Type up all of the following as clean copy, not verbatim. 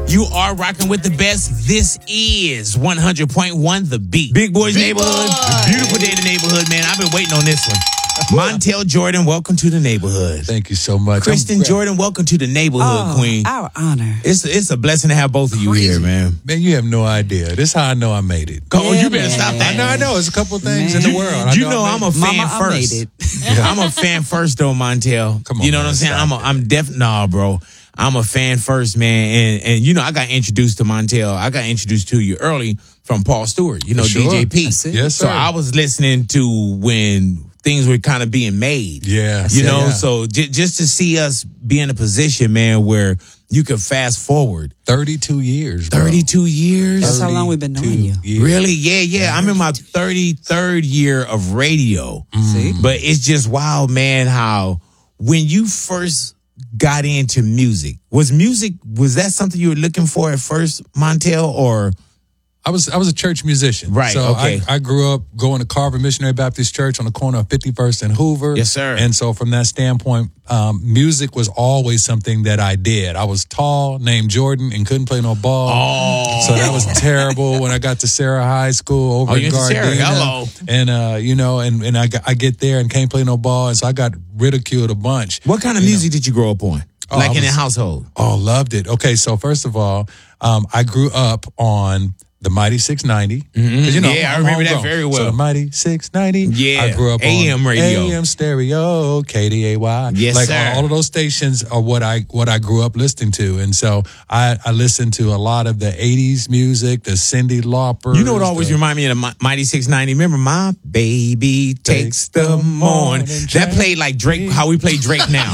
You are rocking with the best. This is 100.1 The Beat. Big Boys Neighborhood. Beautiful day in the neighborhood, man. I've been waiting on this one. Montel Jordan, welcome to the neighborhood. Thank you so much. Kristen Jordan, welcome to the neighborhood, Queen. Our honor. It's a blessing to have both of you here, man. Man, you have no idea. This is how I know I made it. Oh, you better stop that. I know. There's a couple things in the world. You know I'm a fan first. I made it. I'm a fan first, though, Montel. Come on, you know what I'm man, saying? I'm definitely, nah, bro. I'm a fan first, man. And you know, I got introduced to Montel. I got introduced to you early from Paul Stewart, you know, Sure. DJP. That's it. Yes, So sir. I was listening to when things were kind of being made. Yeah. You know, Yeah. so just to see us be in a position, man, where you could fast forward 32 years, bro. 32 years. That's how long we've been knowing you. years. Really? Yeah. I'm in my 33rd year of radio. See? But it's just wild, man, how when you first got into music, was that something you were looking for at first, Montel, or? I was a church musician. Right, So okay. I grew up going to Carver Missionary Baptist Church on the corner of 51st and Hoover. Yes, sir. And so from that standpoint, music was always something that I did. I was tall, named Jordan, and couldn't play no ball. Oh. So that was terrible when I got to Sarah High School over Oh, in you went to Sarah. Gardena. Hello. And, you know, and I get there and can't play no ball. And so I got ridiculed a bunch. What kind of music did you grow up on? Like I in the was- household? Oh, loved it. Okay, so first of all, I grew up on the Mighty 690. 'Cause, you know, Yeah, I I'm remember that homegrown. very well. So the Mighty 690. Yeah, I grew up AM on radio. AM stereo, KDAY. Yes, like sir. all of those stations are what I grew up listening to, and so I listened to a lot of the 80s music, the Cyndi Lauper. You know what always remind me of the Mighty 690? Remember, My Baby Takes the Morning. That played like Drake, how we play Drake now.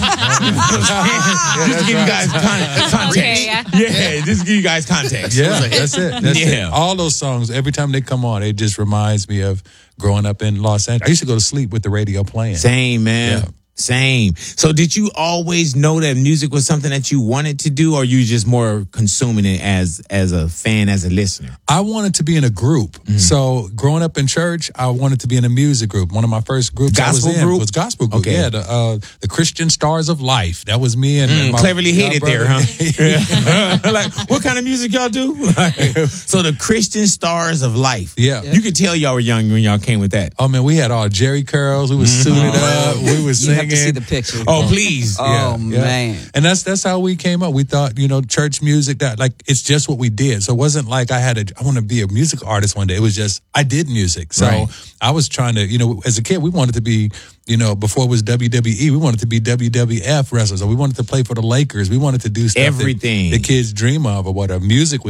Just to give you guys context. Okay, Yeah, just to give you guys context. Yeah, that's it. That's Yeah. it. All those songs, every time they come on, it just reminds me of growing up in Los Angeles. I used to go to sleep with the radio playing. Same, man. Yeah. Same. So did you always know that music was something that you wanted to do, or you just more consuming it as a fan, as a listener? I wanted to be in a group. So growing up in church, I wanted to be in a music group. One of my first groups I Gospel was in group? was gospel group. Okay. Yeah, the Christian Stars of Life. That was me and my Cleverly hid it there, brother. huh? Like, what kind of music y'all do? So the Christian Stars of Life. Yeah. You could tell y'all were young when y'all came with that. Oh man, we had all Jerry curls. We was suited up. We was You singing. have to see the picture. Oh, please. Oh, man. And that's how we came up. We thought, you know, church music, that like it's just what we did. So it wasn't like I want to be a music artist one day. It was just I did music. So Right. I was trying to, you know, as a kid, we wanted to be, you know, before it was WWE, we wanted to be WWF wrestlers, or we wanted to play for the Lakers. We wanted to do stuff Everything. that the kids dream of or whatever. Music was